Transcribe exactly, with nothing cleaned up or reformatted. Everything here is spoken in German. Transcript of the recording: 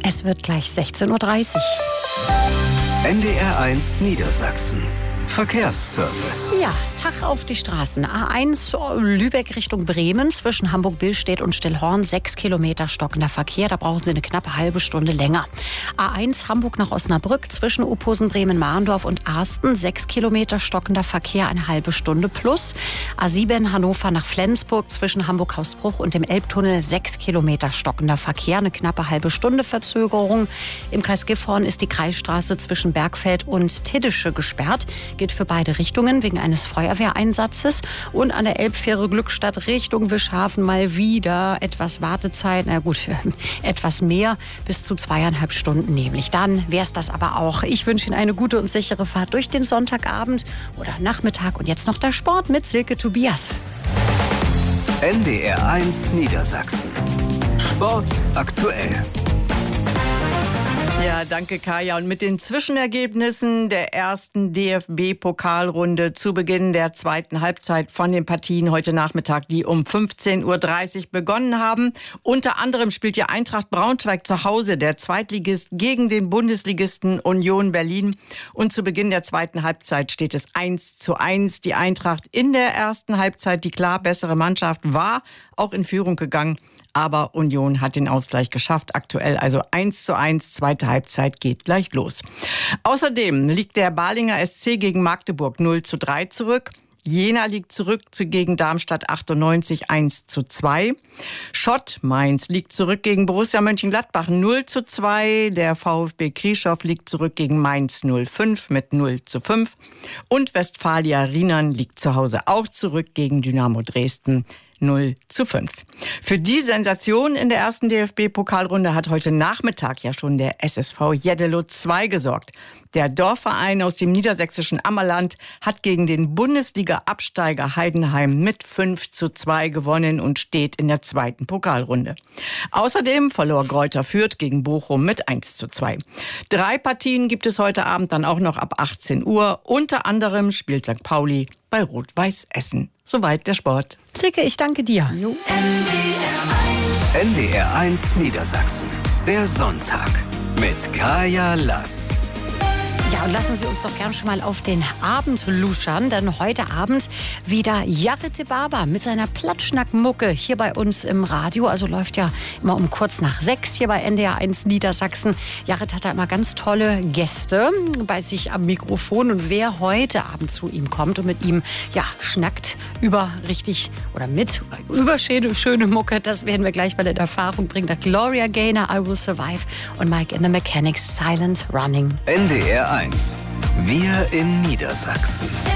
Es wird gleich sechzehn Uhr dreißig. N D R eins Niedersachsen. Verkehrsservice. Ja, Tag auf die Straßen. A eins Lübeck Richtung Bremen zwischen Hamburg-Billstedt und Stillhorn. Sechs Kilometer stockender Verkehr. Da brauchen Sie eine knappe halbe Stunde länger. A eins Hamburg nach Osnabrück zwischen Uphusen, Bremen-Mahndorf und Arsten. Sechs Kilometer stockender Verkehr, eine halbe Stunde plus. A sieben Hannover nach Flensburg zwischen Hamburg-Hausbruch und dem Elbtunnel. Sechs Kilometer stockender Verkehr, eine knappe halbe Stunde Verzögerung. Im Kreis Gifhorn ist die Kreisstraße zwischen Bergfeld und Tiddische gesperrt. Geht für beide Richtungen wegen eines Feuerwehreinsatzes. Und an der Elbfähre Glückstadt Richtung Wischhafen mal wieder etwas Wartezeit. Na gut, etwas mehr, bis zu zweieinhalb Stunden nämlich. Dann wäre es das aber auch. Ich wünsche Ihnen eine gute und sichere Fahrt durch den Sonntagabend oder Nachmittag. Und jetzt noch der Sport mit Silke Tobias. N D R eins Niedersachsen. Sport aktuell. Ja, danke Kaya. Und mit den Zwischenergebnissen der ersten D F B-Pokalrunde zu Beginn der zweiten Halbzeit von den Partien heute Nachmittag, die um fünfzehn Uhr dreißig begonnen haben. Unter anderem spielt die Eintracht Braunschweig zu Hause, der Zweitligist, gegen den Bundesligisten Union Berlin. Und zu Beginn der zweiten Halbzeit steht es eins zu eins. Die Eintracht in der ersten Halbzeit, die klar bessere Mannschaft, war auch in Führung gegangen. Aber Union hat den Ausgleich geschafft. Aktuell also eins zu eins. Zweite Halbzeit geht gleich los. Außerdem liegt der Balinger S C gegen Magdeburg null zu drei zurück. Jena liegt zurück gegen Darmstadt achtundneunzig eins zu zwei. Schott Mainz liegt zurück gegen Borussia Mönchengladbach null zu zwei. Der VfB Krieschow liegt zurück gegen Mainz null fünf mit null zu fünf. Und Westfalia Riemann liegt zu Hause auch zurück gegen Dynamo Dresden null zu fünf. Für die Sensation in der ersten D F B-Pokalrunde hat heute Nachmittag ja schon der S S V Jeddelo zwei gesorgt. Der Dorfverein aus dem niedersächsischen Ammerland hat gegen den Bundesliga-Absteiger Heidenheim mit fünf zu zwei gewonnen und steht in der zweiten Pokalrunde. Außerdem verlor Greuther Fürth gegen Bochum mit eins zu zwei. Drei Partien gibt es heute Abend dann auch noch ab achtzehn Uhr. Unter anderem spielt Sankt Pauli bei Rot-Weiß Essen. Soweit der Sport. Silke, ich danke dir. N D R eins Niedersachsen. Der Sonntag mit Kaya Lass. Ja, und lassen Sie uns doch gern schon mal auf den Abend luschern, denn heute Abend wieder Jarete Barber mit seiner Platschnack-Mucke hier bei uns im Radio. Also läuft ja immer um kurz nach sechs hier bei N D R eins Niedersachsen. Jared hat da immer ganz tolle Gäste bei sich am Mikrofon. Und wer heute Abend zu ihm kommt und mit ihm ja schnackt über richtig oder mit oder über schöne, schöne Mucke, das werden wir gleich mal in Erfahrung bringen. Da Gloria Gaynor, I Will Survive und Mike and the Mechanics, Silent Running. N D R eins. Wir in Niedersachsen.